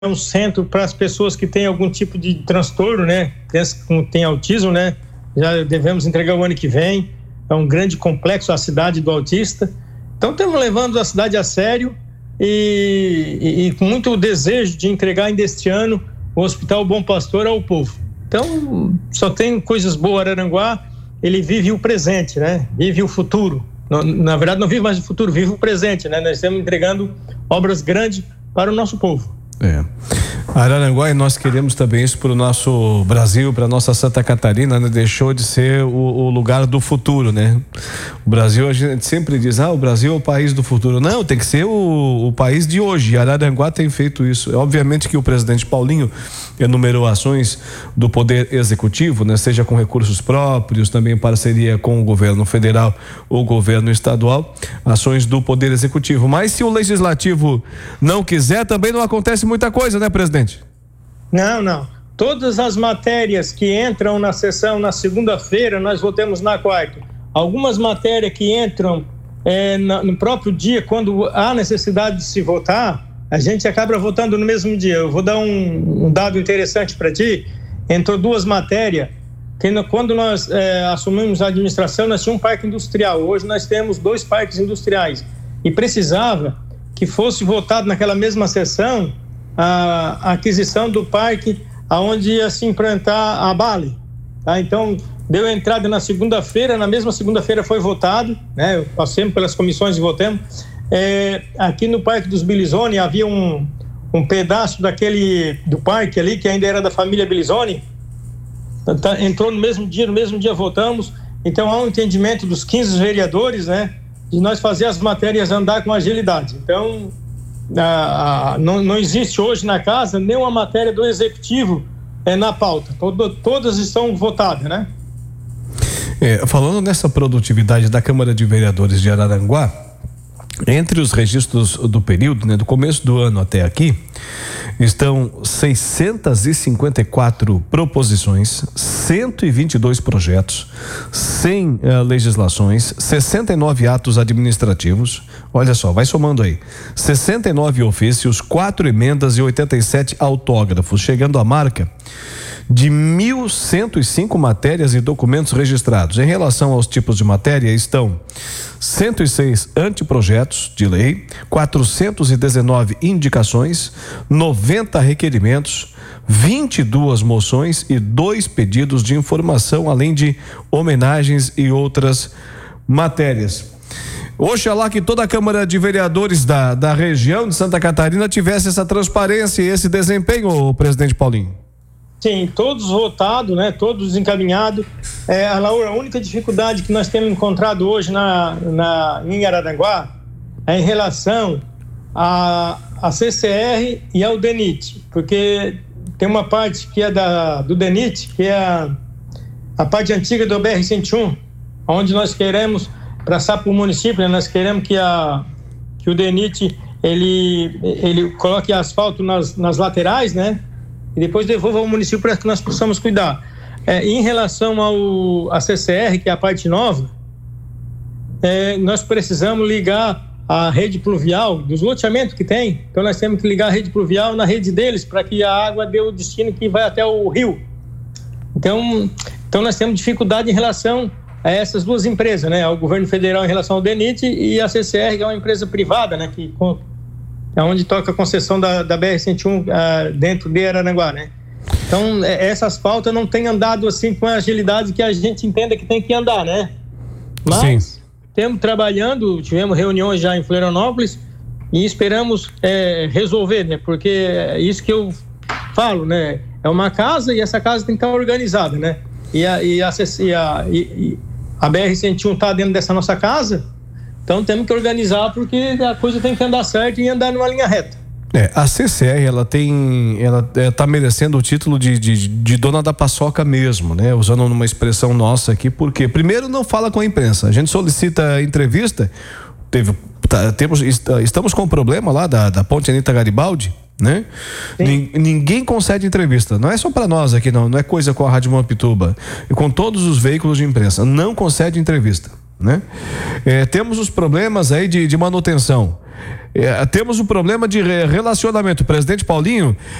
um centro para as pessoas que têm algum tipo de transtorno, né? Crianças que têm autismo, né? Já devemos entregar o ano que vem. É um grande complexo, a cidade do autista. Então, estamos levando a cidade a sério e com muito desejo de entregar ainda este ano o Hospital Bom Pastor ao povo. Então, só tem coisas boas. Araranguá, ele vive o presente, né? Vive o futuro. Na verdade, não vive mais o futuro, vive o presente, né? Nós estamos entregando obras grandes para o nosso povo. Araranguá, e nós queremos também isso para o nosso Brasil, para a nossa Santa Catarina, né? Deixou de ser o lugar do futuro, né? O Brasil, a gente sempre diz, o Brasil é o país do futuro. Não, tem que ser o país de hoje. Araranguá tem feito isso. Obviamente que o presidente Paulinho enumerou ações do Poder Executivo, né? Seja com recursos próprios, também em parceria com o governo federal ou governo estadual, ações do Poder Executivo. Mas se o Legislativo não quiser, também não acontece muita coisa, né, presidente? Não. Todas as matérias que entram na sessão na segunda-feira, nós votamos na quarta. Algumas matérias que entram no próprio dia, quando há necessidade de se votar, a gente acaba votando no mesmo dia. Eu vou dar um dado interessante para ti. Entrou 2 matérias, que quando nós assumimos a administração, nós tínhamos um parque industrial. Hoje nós temos 2 parques industriais. E precisava que fosse votado naquela mesma sessão a aquisição do parque aonde ia se implantar a Bale, tá? Então deu entrada na segunda-feira, na mesma segunda-feira foi votado, né? Passamos pelas comissões e votamos. Aqui no Parque dos Bilizone havia um pedaço do parque ali que ainda era da família Bilizone, entrou no mesmo dia votamos. Então há um entendimento dos 15 vereadores, né, de nós fazer as matérias andar com agilidade. Então não existe hoje na casa nenhuma matéria do executivo na pauta. Todas estão votadas, né? Falando nessa produtividade da Câmara de Vereadores de Araranguá, entre os registros do período, né, do começo do ano até aqui, estão 654 proposições, 122 projetos, 100 legislações, 69 atos administrativos. Olha só, vai somando aí. 69 ofícios, 4 emendas e 87 autógrafos, chegando à marca de 1.105 matérias e documentos registrados. Em relação aos tipos de matéria, estão 106 anteprojetos de lei, 419 indicações, 90 requerimentos, 22 moções e 2 pedidos de informação, além de homenagens e outras matérias. Oxalá que toda a Câmara de Vereadores da região de Santa Catarina tivesse essa transparência e esse desempenho, presidente Paulinho. Sim, todos votados, né? Todos encaminhados. Laura, a única dificuldade que nós temos encontrado hoje em Araranguá é em relação a CCR e ao DENIT, porque tem uma parte que é do DENIT, que é a parte antiga do BR-101, onde nós queremos passar para o município, né? Nós queremos que o DENIT ele coloque asfalto nas laterais, né? E depois devolva ao município para que nós possamos cuidar. Em relação à CCR, que é a parte nova, nós precisamos ligar a rede pluvial dos loteamentos que tem. Então nós temos que ligar a rede pluvial na rede deles para que a água dê o destino que vai até o rio. Então nós temos dificuldade em relação a essas 2 empresas, né? Ao governo federal em relação ao DENIT e a CCR, que é uma empresa privada, né? Que é onde toca a concessão da BR-101 dentro de Araranguá, né? Então, essas pautas não têm andado assim com a agilidade que a gente entenda que tem que andar, né? Mas estamos trabalhando, tivemos reuniões já em Florianópolis e esperamos resolver, né? Porque é isso que eu falo, né? É uma casa e essa casa tem que estar organizada, né? E a BR-101 está dentro dessa nossa casa. Então temos que organizar porque a coisa tem que andar certo e andar numa linha reta. A CCR, ela tá merecendo o título de dona da paçoca mesmo, né? Usando uma expressão nossa aqui, porque primeiro não fala com a imprensa. A gente solicita entrevista, estamos com um problema lá da Ponte Anita Garibaldi, né? Ninguém concede entrevista. Não é só para nós aqui, não é coisa com a Rádio Mampituba, e com todos os veículos de imprensa. Não concede entrevista. né? Temos os problemas aí de manutenção. Temos o problema de relacionamento. O presidente Paulinho